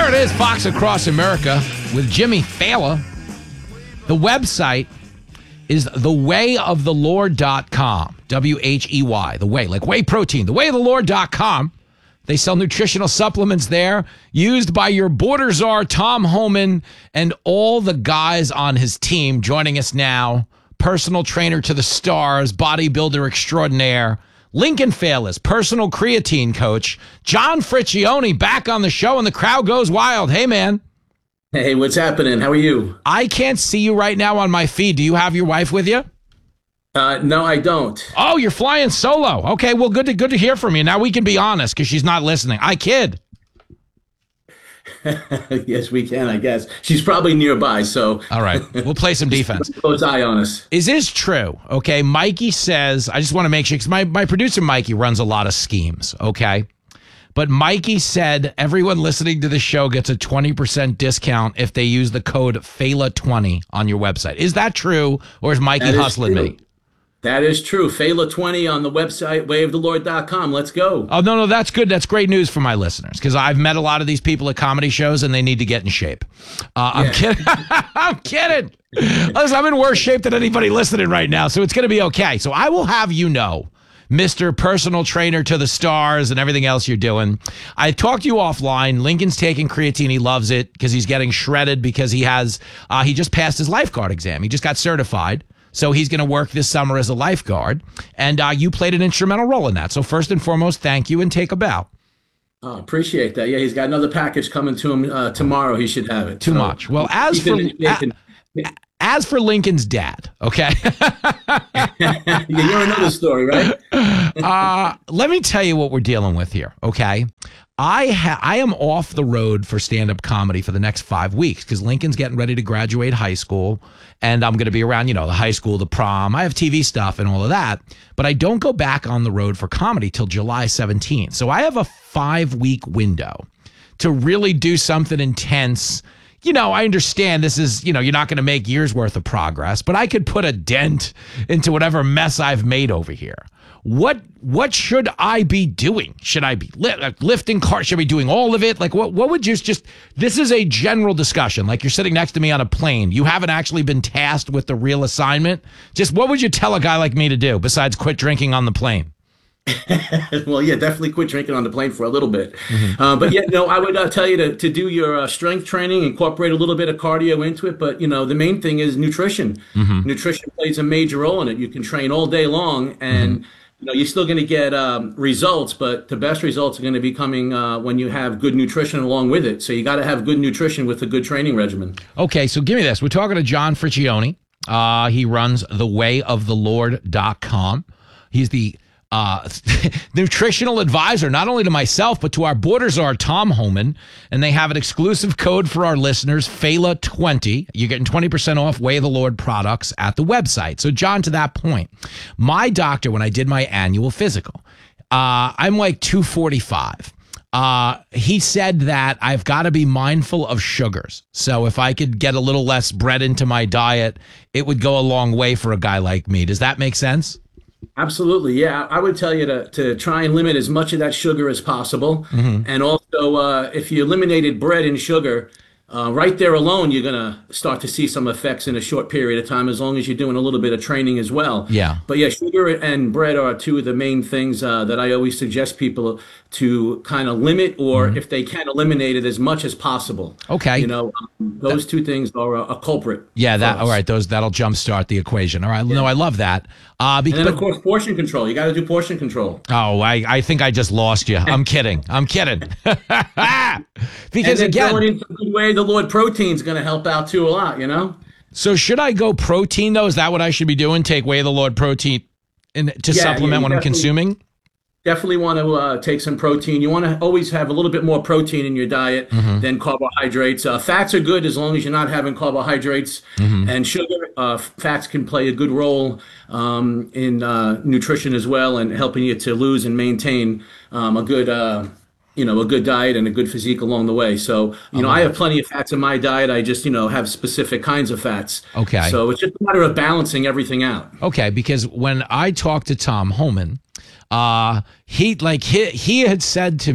There it is, Fox Across America with Jimmy Fallon. The website is thewayofthelord.com. W-H-E-Y, the way, like whey protein, thewayofthelord.com. They sell nutritional supplements there used by your border czar, Tom Homan, and all the guys on his team. Joining us now, personal trainer to the stars, bodybuilder extraordinaire, Lincoln Fairless, personal creatine coach, John Friccione, back on the show, and the crowd goes wild. Hey, man. Hey, what's happening? How are you? I can't see you right now on my feed. Do you have your wife with you? No, I don't. Oh, you're flying solo. Okay, well, good to hear from you. Now we can be honest because she's not listening. I kid. Yes, we can, I guess. She's probably nearby, so. All right, we'll play some defense. Close eye on us. Is this true? Okay, Mikey says, I just want to make sure, because my producer Mikey runs a lot of schemes, okay? But Mikey said everyone listening to the show gets a 20% discount if they use the code FALA20 on your website. Is that true, or is Mikey hustling me? That is true. FALA20 on the website, wayofthelord.com. Let's go. Oh, no, that's good. That's great news for my listeners, because I've met a lot of these people at comedy shows, and they need to get in shape. I'm kidding. I'm kidding. Listen, I'm in worse shape than anybody listening right now, so it's going to be okay. So I will have you know, Mr. Personal Trainer to the stars and everything else you're doing. I talked to you offline. Lincoln's taking creatine. He loves it because he's getting shredded because he just passed his lifeguard exam. He just got certified. So he's going to work this summer as a lifeguard. And you played an instrumental role in that. So first and foremost, thank you and take a bow. Oh, appreciate that. Yeah, he's got another package coming to him tomorrow. He should have it. Too much. Well, as for Lincoln's dad, okay? Yeah, you're another story, right? Let me tell you what we're dealing with here, okay? I am off the road for stand-up comedy for the next 5 weeks because Lincoln's getting ready to graduate high school, and I'm going to be around, the high school, the prom. I have TV stuff and all of that, but I don't go back on the road for comedy till July 17th. So I have a 5-week window to really do something intense. I understand this is, you're not going to make years worth of progress, but I could put a dent into whatever mess I've made over here. What should I be doing? Should I be lifting cars? Should I be doing all of it? Like, what would you just, this is a general discussion. Like, you're sitting next to me on a plane. You haven't actually been tasked with the real assignment. Just what would you tell a guy like me to do besides quit drinking on the plane? Well, yeah, definitely quit drinking on the plane for a little bit. Mm-hmm. But yeah, I would tell you to do your strength training, incorporate a little bit of cardio into it. But, the main thing is nutrition. Mm-hmm. Nutrition plays a major role in it. You can train all day long and, you're still going to get results, but the best results are going to be coming when you have good nutrition along with it. So you got to have good nutrition with a good training regimen. Okay, so give me this. We're talking to John Friccione. He runs thewayofthelord.com. He's the nutritional advisor, not only to myself, but to our border czar, Tom Homan. And they have an exclusive code for our listeners, FALA20. You're getting 20% off Way of the Lord products at the website. So, John, to that point, my doctor, when I did my annual physical, I'm like 245. He said that I've got to be mindful of sugars. So if I could get a little less bread into my diet, it would go a long way for a guy like me. Does that make sense? Absolutely. Yeah. I would tell you to try and limit as much of that sugar as possible. Mm-hmm. And also, if you eliminated bread and sugar, right there alone, you're going to start to see some effects in a short period of time, as long as you're doing a little bit of training as well. Yeah. But yeah, sugar and bread are two of the main things that I always suggest people to kind of limit, or if they can, eliminate it as much as possible. Okay. Those two things are a culprit. Yeah. All right. That'll jumpstart the equation. All right. Yeah. No, I love that. And then, of course, portion control. You got to do portion control. Oh, I think I just lost you. I'm kidding. Because again, going in some good Way of the Lord protein is going to help out too a lot. So should I go protein though? Is that what I should be doing? Take Way of the Lord protein to supplement when I'm consuming? Definitely want to take some protein. You want to always have a little bit more protein in your diet than carbohydrates. Fats are good as long as you're not having carbohydrates and sugar. Fats can play a good role in nutrition as well, and helping you to lose and maintain a good diet and a good physique along the way. So, I have plenty of fats in my diet. I just, have specific kinds of fats. Okay. So it's just a matter of balancing everything out. Okay. Because when I talked to Tom Homan, he had said to me,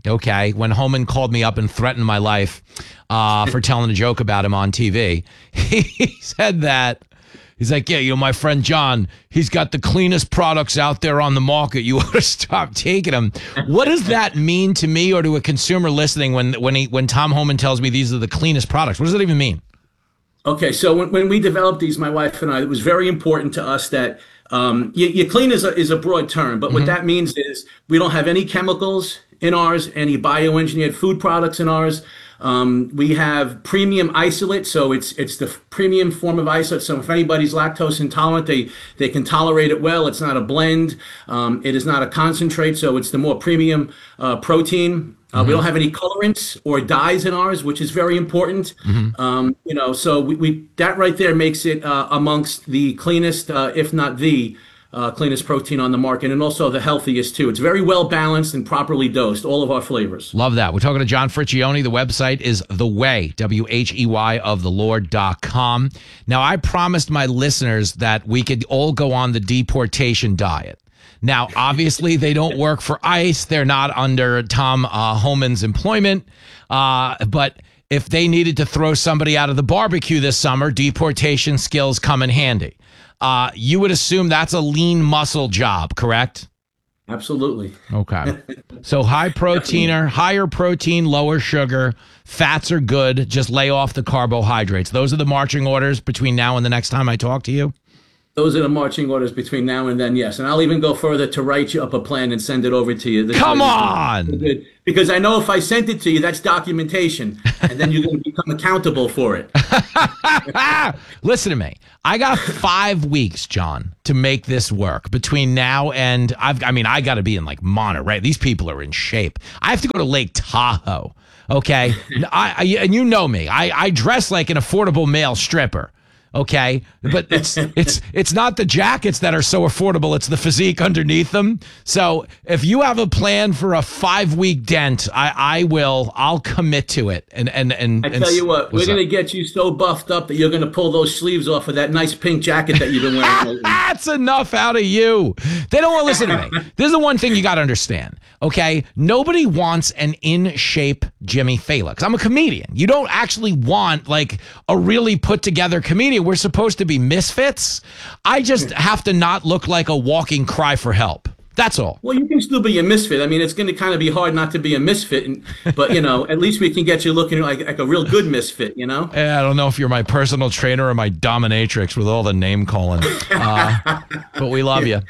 okay, when Homan called me up and threatened my life for telling a joke about him on TV. He said that. He's like, yeah, my friend John, he's got the cleanest products out there on the market. You ought to stop taking them. What does that mean to me or to a consumer listening when Tom Homan tells me these are the cleanest products? What does that even mean? Okay, so when we developed these, my wife and I, it was very important to us that you clean is a broad term, but what that means is we don't have any chemicals in ours, any bioengineered food products in ours. We have premium isolate, so it's the premium form of isolate. So if anybody's lactose intolerant, they can tolerate it well. It's not a blend. It is not a concentrate, so it's the more premium protein. We don't have any colorants or dyes in ours, which is very important. So we that right there makes it amongst the cleanest, if not the cleanest protein on the market, and also the healthiest too. It's very well balanced and properly dosed, all of our flavors. Love that. We're talking to John Friccione. The website is The Whey, W-H-E-Y of the Lord.com. Now, I promised my listeners that we could all go on the deportation diet. Now, obviously, they don't work for ICE. They're not under Tom Homan's employment. But if they needed to throw somebody out of the barbecue this summer, deportation skills come in handy. You would assume that's a lean muscle job, correct? Absolutely. Okay. So higher protein, lower sugar. Fats are good. Just lay off the carbohydrates. Those are the marching orders between now and the next time I talk to you? Those are the marching orders between now and then, yes. And I'll even go further to write you up a plan and send it over to you. Come on! Because I know if I sent it to you, that's documentation. And then you're going to become accountable for it. Listen to me. I got 5 weeks, John, to make this work between now and I got to be in like Monterey. These people are in shape. I have to go to Lake Tahoe. Okay. And you know me. I dress like an affordable male stripper. Okay, but it's not the jackets that are so affordable. It's the physique underneath them. So if you have a plan for a 5-week dent, I'll commit to it. And I tell you what, we're gonna get you so buffed up that you're gonna pull those sleeves off of that nice pink jacket that you've been wearing lately. That's enough out of you. They don't want to listen to me. This is the one thing you got to understand. Okay, nobody wants an in shape Jimmy Fallon because I'm a comedian. You don't actually want like a really put together comedian. We're supposed to be misfits. I just have to not look like a walking cry for help. That's all. Well, you can still be a misfit. I mean, it's going to kind of be hard not to be a misfit, but at least we can get you looking like a real good misfit. I don't know if you're my personal trainer or my dominatrix with all the name calling, but we love you.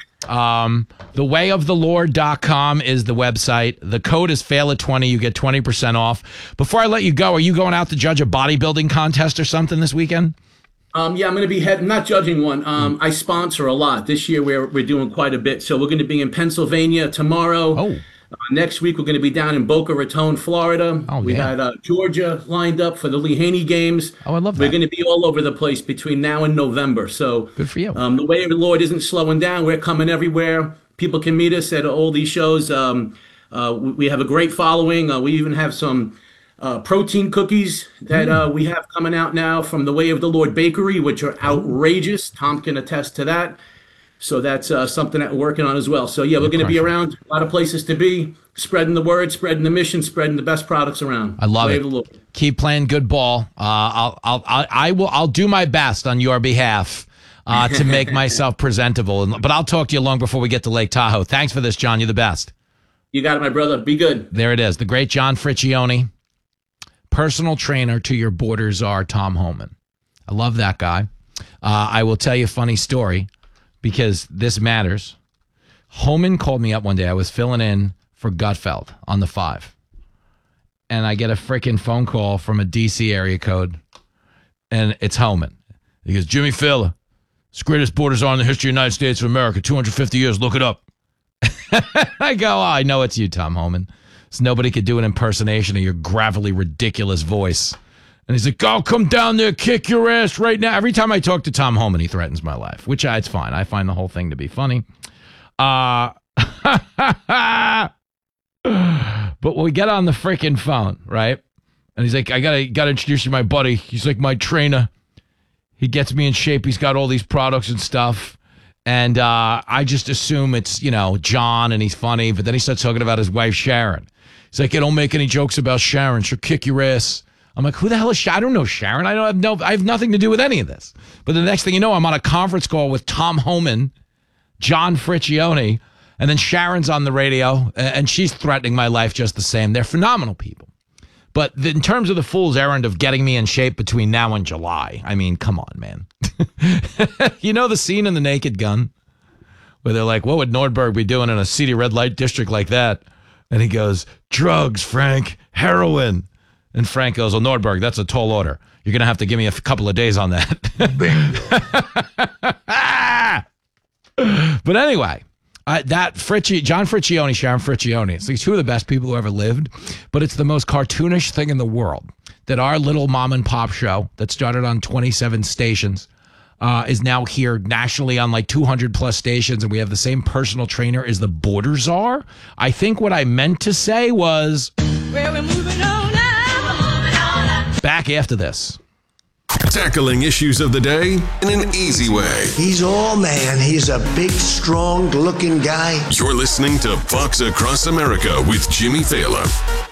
ThewayoftheLord.com is the website. The code is FAILIT20. You get 20% off. Before I let you go, are you going out to judge a bodybuilding contest or something this weekend? Yeah, I'm going to be not judging one. I sponsor a lot. This year we're doing quite a bit. So we're going to be in Pennsylvania tomorrow. Oh. Next week we're going to be down in Boca Raton, Florida. Oh, we had Georgia lined up for the Lee Haney games. Oh, I love that. We're going to be all over the place between now and November. So good for you. The Way of the Lord isn't slowing down. We're coming everywhere. People can meet us at all these shows. We have a great following. We even have some protein cookies that we have coming out now from the Way of the Lord Bakery, which are outrageous. Tom can attest to that. So that's something that we're working on as well. So, yeah, we're going to be around a lot of places to be, spreading the word, spreading the mission, spreading the best products around. I love it. Keep playing good ball. I'll do my best on your behalf to make myself presentable. But I'll talk to you long before we get to Lake Tahoe. Thanks for this, John. You're the best. You got it, my brother. Be good. There it is. The great John Friccione. Personal trainer to your border czar, Tom Homan. I love that guy. I will tell you a funny story because this matters. Homan called me up one day. I was filling in for Gutfeld on the 5. And I get a freaking phone call from a D.C. area code. And it's Homan. He goes, Jimmy Fallon, it's the greatest border czar in the history of the United States of America. 250 years. Look it up. I go, I know it's you, Tom Homan. So nobody could do an impersonation of your gravelly, ridiculous voice. And he's like, come down there, kick your ass right now. Every time I talk to Tom Homan, he threatens my life, which it's fine. I find the whole thing to be funny. But we get on the freaking phone, right? And he's like, I gotta introduce you to my buddy. He's like my trainer. He gets me in shape. He's got all these products and stuff. And I just assume it's, John, and he's funny. But then he starts talking about his wife, Sharon. He's like, don't make any jokes about Sharon. She'll kick your ass. I'm like, who the hell is Sharon? I don't know Sharon. I have nothing to do with any of this. But the next thing you know, I'm on a conference call with Tom Homan, John Friccione, and then Sharon's on the radio, and she's threatening my life just the same. They're phenomenal people. But in terms of the fool's errand of getting me in shape between now and July, I mean, come on, man. You know the scene in The Naked Gun where they're like, what would Nordberg be doing in a seedy red light district like that? And he goes, drugs, Frank, heroin. And Frank goes, well, Nordberg, that's a tall order. You're going to have to give me a couple of days on that. But anyway, John Friccione, Sharon Friccione, it's like two of the best people who ever lived, but it's the most cartoonish thing in the world that our little mom and pop show that started on 27 stations is now here nationally on like 200 plus stations, and we have the same personal trainer as the Border Czar. I think what I meant to say was, well, we're moving on up. Back after this. Tackling issues of the day in an easy way. He's all man. He's a big, strong-looking guy. You're listening to Fox Across America with Jimmy Thaler.